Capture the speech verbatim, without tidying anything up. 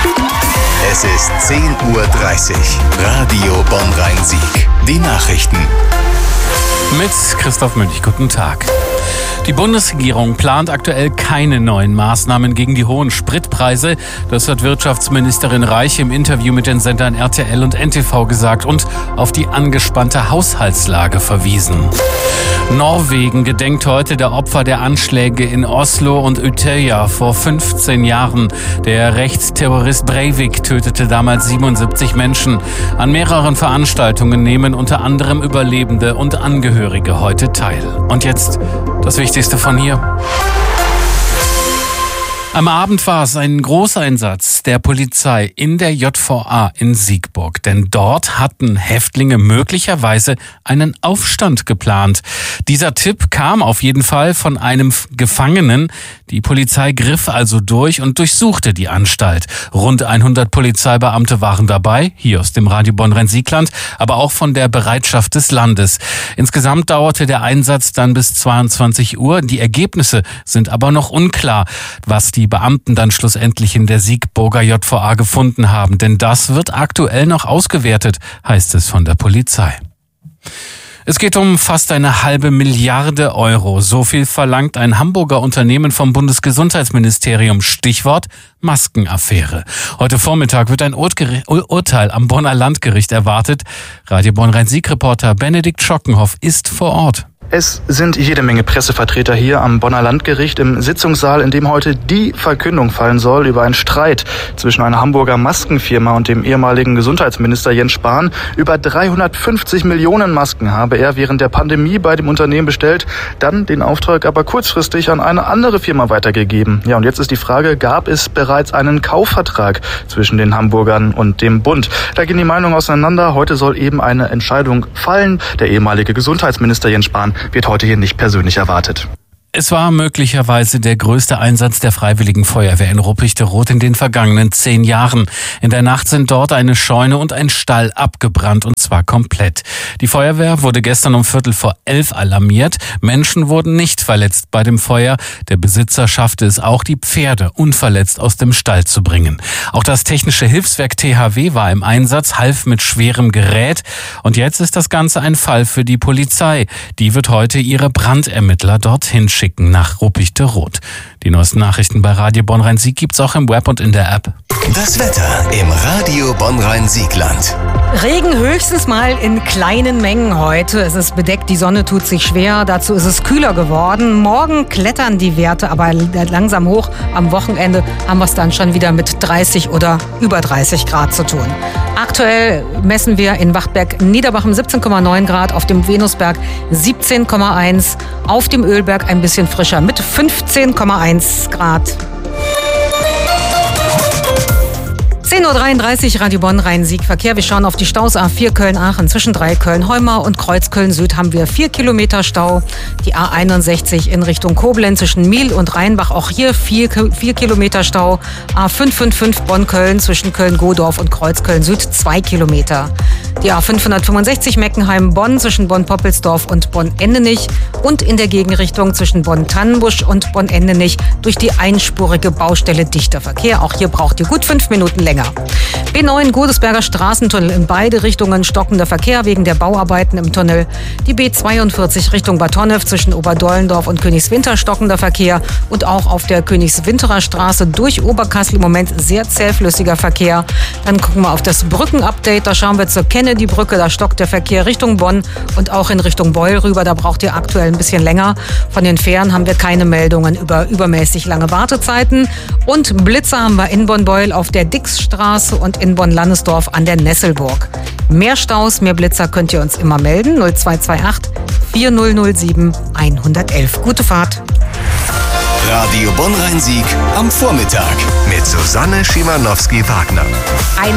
Es ist zehn Uhr dreißig. Radio Bonn-Rhein-Sieg. Die Nachrichten. Mit Christoph Münch. Guten Tag. Die Bundesregierung plant aktuell keine neuen Maßnahmen gegen die hohen Spritpreise. Das hat Wirtschaftsministerin Reich im Interview mit den Sendern R T L und N T V gesagt und auf die angespannte Haushaltslage verwiesen. Norwegen gedenkt heute der Opfer der Anschläge in Oslo und Utøya vor fünfzehn Jahren. Der Rechtsterrorist Breivik tötete damals siebenundsiebzig Menschen. An mehreren Veranstaltungen nehmen unter anderem Überlebende und Angehörige heute teil. Und jetzt das Wichtigste von hier. Am Abend war es ein Großeinsatz der Polizei in der J V A in Siegburg. Denn dort hatten Häftlinge möglicherweise einen Aufstand geplant. Dieser Tipp kam auf jeden Fall von einem Gefangenen. Die Polizei griff also durch und durchsuchte die Anstalt. Rund hundert Polizeibeamte waren dabei, hier aus dem Radio Bonn-Rhein-Siegland, aber auch von der Bereitschaft des Landes. Insgesamt dauerte der Einsatz dann bis zweiundzwanzig Uhr. Die Ergebnisse sind aber noch unklar, was die die Beamten dann schlussendlich in der Siegburger J V A gefunden haben. Denn das wird aktuell noch ausgewertet, heißt es von der Polizei. Es geht um fast eine halbe Milliarde Euro. So viel verlangt ein Hamburger Unternehmen vom Bundesgesundheitsministerium. Stichwort Maskenaffäre. Heute Vormittag wird ein Urgeri- Urteil am Bonner Landgericht erwartet. Radio Bonn-Rhein-Sieg-Reporter Benedikt Schockenhoff ist vor Ort. Es sind jede Menge Pressevertreter hier am Bonner Landgericht im Sitzungssaal, in dem heute die Verkündung fallen soll über einen Streit zwischen einer Hamburger Maskenfirma und dem ehemaligen Gesundheitsminister Jens Spahn. Über dreihundertfünfzig Millionen Masken habe er während der Pandemie bei dem Unternehmen bestellt, dann den Auftrag aber kurzfristig an eine andere Firma weitergegeben. Ja, und jetzt ist die Frage, gab es bereits einen Kaufvertrag zwischen den Hamburgern und dem Bund? Da gehen die Meinungen auseinander. Heute soll eben eine Entscheidung fallen. Der ehemalige Gesundheitsminister Jens Spahn wird heute hier nicht persönlich erwartet. Es war möglicherweise der größte Einsatz der Freiwilligen Feuerwehr in Ruppichteroth in den vergangenen zehn Jahren. In der Nacht sind dort eine Scheune und ein Stall abgebrannt, und zwar komplett. Die Feuerwehr wurde gestern um Viertel vor elf alarmiert. Menschen wurden nicht verletzt bei dem Feuer. Der Besitzer schaffte es auch, die Pferde unverletzt aus dem Stall zu bringen. Auch das technische Hilfswerk T H W war im Einsatz, half mit schwerem Gerät. Und jetzt ist das Ganze ein Fall für die Polizei. Die wird heute ihre Brandermittler dorthin schicken. schicken nach Ruppichteroth. Die neuesten Nachrichten bei Radio Bonn-Rhein-Sieg gibt's auch im Web und in der App. Das Wetter im Radio Bonn-Rhein-Siegland. Regen höchstens mal in kleinen Mengen heute. Es ist bedeckt, die Sonne tut sich schwer. Dazu ist es kühler geworden. Morgen klettern die Werte aber langsam hoch. Am Wochenende haben wir es dann schon wieder mit dreißig oder über dreißig Grad zu tun. Aktuell messen wir in Wachtberg-Niederbachem siebzehn Komma neun Grad, auf dem Venusberg siebzehn Komma eins, auf dem Ölberg ein bisschen frischer mit fünfzehn Komma eins Grad. zehn Uhr dreiunddreißig, Radio Bonn-Rhein-Sieg Verkehr. Wir schauen auf die Staus A vier Köln-Aachen. Zwischen drei Köln-Heumar und Kreuz Köln-Süd haben wir vier Kilometer Stau. Die A einundsechzig in Richtung Koblenz zwischen Miel und Rheinbach, auch hier vier, vier Kilometer Stau. A fünf fünf fünf Bonn-Köln zwischen Köln-Godorf und Kreuz Köln-Süd zwei Kilometer. Die A fünfhundertfünfundsechzig Meckenheim-Bonn zwischen Bonn-Poppelsdorf und Bonn-Endenich und in der Gegenrichtung zwischen Bonn-Tannenbusch und Bonn-Endenich durch die einspurige Baustelle dichter Verkehr. Auch hier braucht ihr gut fünf Minuten länger. B neun Godesberger Straßentunnel in beide Richtungen stockender Verkehr wegen der Bauarbeiten im Tunnel. Die B zweiundvierzig Richtung Bad Honnef zwischen Oberdollendorf und Königswinter stockender Verkehr und auch auf der Königswinterer Straße durch Oberkassel im Moment sehr zähflüssiger Verkehr. Dann gucken wir auf das Brückenupdate. Da schauen wir zur Kennedy-Brücke. Da stockt der Verkehr Richtung Bonn und auch in Richtung Beul rüber. Da braucht ihr aktuell ein bisschen länger. Von den Fähren haben wir keine Meldungen über übermäßig lange Wartezeiten. Und Blitzer haben wir in Bonn-Beul auf der Dixstraße und in Bonn-Landesdorf an der Nesselburg. Mehr Staus, mehr Blitzer könnt ihr uns immer melden. null zwei zwei acht vier null null sieben eins eins eins. Gute Fahrt. Radio Bonn-Rhein-Sieg am Vormittag mit Susanne Schimanowski-Wagner. Ein